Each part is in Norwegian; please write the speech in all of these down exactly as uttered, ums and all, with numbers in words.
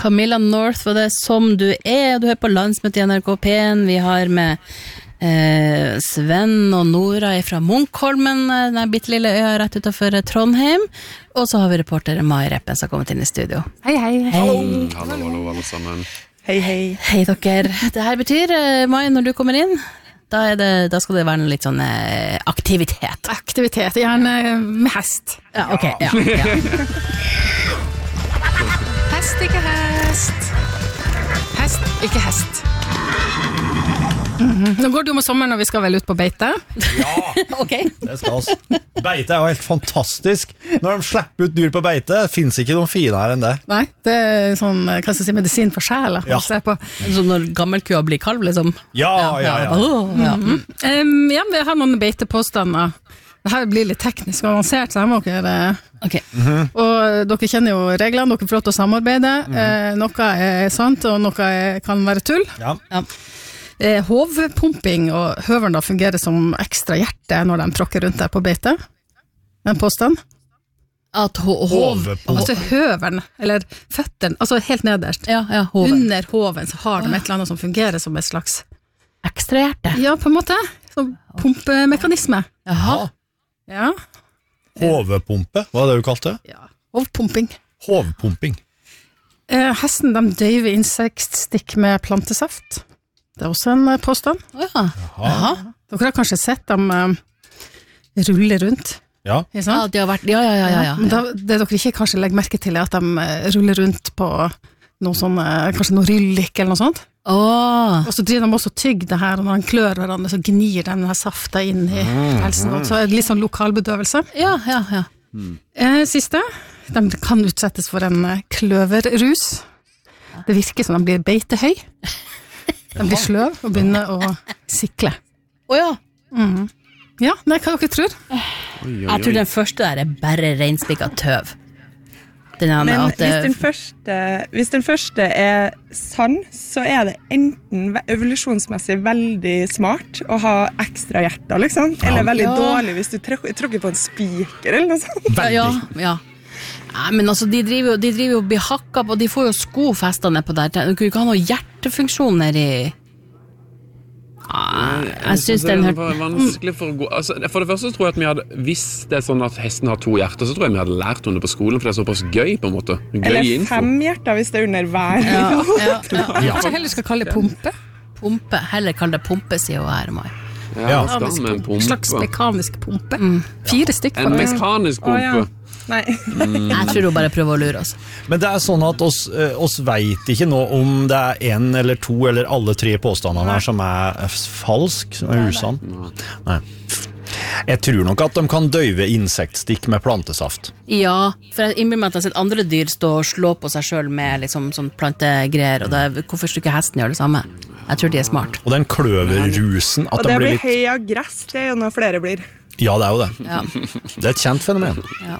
Camilla North var det Som du er, du er på landsmøte i N R K P en. Vi har med eh, Sven og Nora fra Munkholmen, den bittelille øya rett utenfor Trondheim. Og så har vi reporter Mai Reppen som har kommet inn i studio. Hei, hei. Hei. Hallo, hallo, alle sammen. Hei, hei. Hei dere. Det her betyr, eh, Mai, når du kommer inn, da, er det, da skal det være litt sånn eh, aktivitet. Aktivitet, gjerne med hest. Ja, ok. Ja, ja. Hest, ikke hest. Hest, ikke hest. Mm-hmm. Nå går det jo med sommeren når vi skal vel ut på beite. Ja, okay. Det skal oss. Beite er jo helt fantastisk. Når de slipper ut dyr på beite, finnes ikke noen finere enn det. Nei, det er sånn, hva skal jeg si, medisin for sjela. Ja. På. Så når gammelkua blir kalv, liksom? Ja, ja, ja. Oh, ja. Mm-hmm. um, ja, vi har noen beitepåstander. Dette blir litt teknisk og avansert, så jeg må dere... Okay. Mm-hmm. Og dere kjenner jo reglene, dere får lov til å samarbeide. Mm-hmm. eh, noe er sant, og noe er, kan være tull. Ja. Ja. Eh, hovpumping og høveren da fungerer som ekstra hjerte når de tråkker rundt der på beite. En påstand. At ho hov... Altså høveren, eller føtteren, altså helt nederst. Ja, ja, hoven. Under hoven så har de et eller annet som fungerer som et slags... Ekstra hjerte? Ja, på en måte. Som pumpemekanisme. Jaha. Ja. Hovepumpe, hva er det du kalte det? Ja, hovpumping. Hovpumping. Eh, hesten, de døyver insektstikk med plantesaft. Det er også en eh, påstand. Ja. Jaha. Dere har kanskje sett dem eh, rulle rundt. Ja. Ikke Ja, sant? de har vært... Ja, ja, ja, ja, ja. Men da, det dere ikke kanskje legger merke til er at de eh, ruller rundt på noe sånn, eh, kanskje noe ryllik eller noe sånt. Åh. Og så driver de også tygg det her, og når de klør hverandre, så gnir de den her safta inn i pelsen. Og så er det litt sånn lokalbedøvelse. Ja, ja, ja. Eh, siste, de kan utsettes for en eh, kløverrus. Det virker som de blir beitehøy. De blir sløv og begynner å sikle. Åja. Mm. Ja, nei, hva dere tror? Oi, oi, Jeg tror oi. den første der er bare reinspikket tøv. Den er Men at det- hvis den, første, hvis den første er sann, så er det enten ve- evolusjonsmessig veldig smart å ha ekstra hjerter, liksom. Eller veldig Ja. dårlig hvis du tryk- trykker på en spiker eller noe sånt. Veldig. Ja, ja. Nei, men altså, de driver jo, de driver jo og blir hakket opp, og de får jo sko festet ned på der. Du kunne jo ikke ha noe hjertefunksjon nedi... Ah, jeg synes det den er hørte... vanskelig for å gå altså, For det første så tror jeg at vi hadde hvis det er sånn at hesten har to hjerter, så tror jeg vi hadde lært om det på skolen, for det er såpass gøy på en måte. Gøy Eller info. fem hjerter hvis det er under hver. Ja, ja, ja. Kanskje heller skal kalle det pumpe? Pumpe, heller kall det pumpe, sier hun her, Mai. Ja, Ja. hva skal med en En slags pumpe? mekanisk pumpe. Fire stykk En faktisk. mekanisk Å, ja. pumpe. Nei. Jeg tror hun bare prøver å lure oss. Men det er sånn at oss, eh, oss vet ikke nå om det er en eller to eller alle tre påstandene her som er f- falsk, som er usann. Nei. Jeg tror nok at de kan døyve insektstikk med plantesaft. Ja, for jeg innbiller meg at jeg har sett andre dyr stå og slå på seg selv med liksom, sånn plantegreier, og det er, hvorfor skulle ikke hesten gjøre det samme? Jeg tror de er smart. Og den kløverrusen, at Og det de å blir bli litt... høy av gress, det er jo noe flere blir. Ja, det er jo det. Ja. Det er et kjent fenomen. Ja.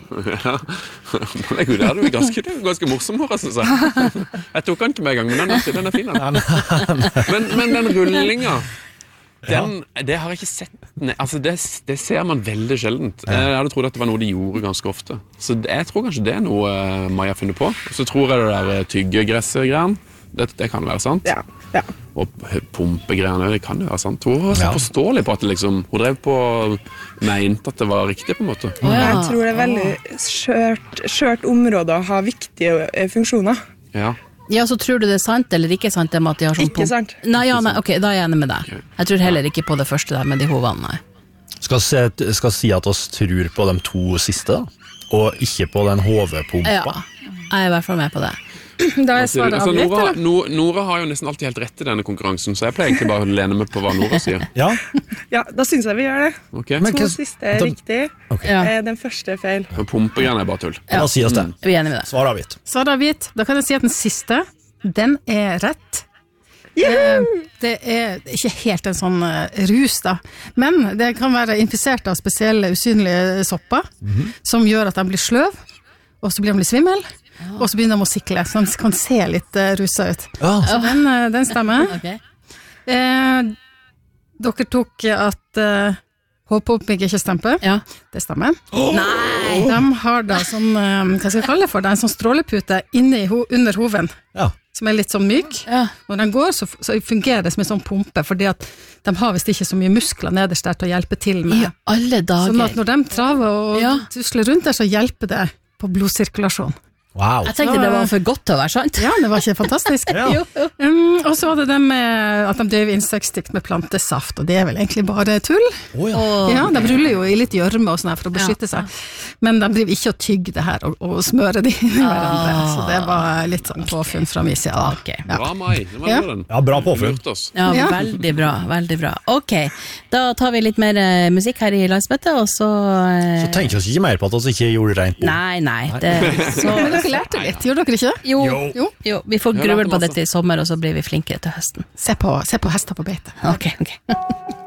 Nei, Gud, det er jo ganske, det er ganske morsom hår, synes jeg. Jeg tok den ikke med en gang, men den er, den er fin. Den. Men, men den rullinga, den, det har jeg ikke sett. Nei, altså det, det ser man veldig sjeldent. Jeg hadde trodd at det var noe de gjorde ganske ofte. Så det, jeg tror kanskje det er noe uh, Mai har funnet på. Og så tror jeg det der tyggegresset-greien, det, det kan være sant. Ja, ja. Og pumpegreiene, det kan jo være sant. Hun var så Ja. påståelig på at det liksom, hun drev på mente at det var riktig på en måte. Å, ja. Jeg tror det er veldig skjørt, skjørt område å ha viktige eh, funksjoner. Ja. Ja, så tror du det er sant eller ikke sant det med at de har sånn Ikke pump? sant. Nei, ja, nei, ok, da er jeg enig med deg. Jeg tror heller ikke på det første der med de hovene, nei. Skal, se, skal si at oss tror på de to siste, da. Og ikke på den hovepumpa. Ja, jeg er i hvert fall med på det. Da er svaret Altså, avgitt, Nora, eller? Nora, Nora har jo nesten alltid helt rett i denne konkurransen, så jeg pleier egentlig bare å lene meg på hva Nora sier. Ja, Ja, da synes jeg vi gjør det. Ok? Men To hva- siste er da- riktig. Ja, Eh, Den første er feil. For pumpegreiene er bare tull. da sier oss det. vi er enige med det. Svar avgitt. Svaret avgitt. Da kan jeg si at den siste, den er rett. Eh, Det er ikke helt en sånn eh, rus da, men det kan være infisert av spesielle usynlige sopper, som gjør at de blir sløv, og så blir de litt svimmel, og så begynner de å sikle, så de kan se litt uh, rusa ut. Ja, Så den, eh, den stemmer. Ok. Eh, dere tok at eh, Hårpumping er ikke stempe. Ja. Det stemmer. Nei! De har da sånn, eh, hva skal jeg kalle det for, det er en sånn strålepute inne i ho under hoven, Ja. som er litt sånn myk. Ja. Når den går, så, så fungerer det som en sånn pumpe, fordi at de har visst ikke så mye muskler nederst der til å hjelpe til med. I alle dager. Sånn at når de traver og Ja. tusler rundt der, så hjelper det på blodsirkulasjon. Wow. Jeg tenkte det var for godt til å være sant. Ja, det var ikke fantastisk. Ja. Jo, jo. Um, og så var det det med at de drev insektstikt med plantesaft, og det er vel egentlig bare tull. Å ja. Og, Ja, de ruller jo i litt gjørme og sånn her for å beskytte Ja, ja. seg. Men de driver ikke å tygge det her og, og smøre det inn i hverandre. Ah. Så det var litt sånn påfunn fra min side. da. Ok. Ja. Bra, Mai. Det var Ja. den. Ja, bra påfunn. Lurt oss. Ja, Ja. veldig bra, veldig bra. Ok, da tar vi litt mer eh, musikk her i landsmøtet, og så... eh, Så tenker vi oss ikke mer på at vi ikke gjorde rent bord. Nei, nei, det, så... Men dere lærte litt, gjorde dere ikke? Jo, Jo. jo, jo, vi får Jeg har lært gruble på masse. dette i sommer, og så blir vi flinkere til høsten. Se på, se på hester på beite. Ok, ok.